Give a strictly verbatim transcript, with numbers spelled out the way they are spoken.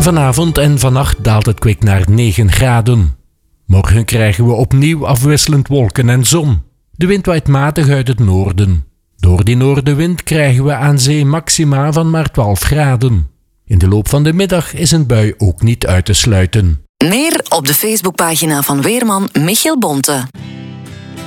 Vanavond en vannacht daalt het kwik naar negen graden. Morgen krijgen we opnieuw afwisselend wolken en zon. De wind waait matig uit het noorden. Door die noordenwind krijgen we aan zee maxima van maar twaalf graden. In de loop van de middag is een bui ook niet uit te sluiten. Meer op de Facebookpagina van weerman Michiel Bonte.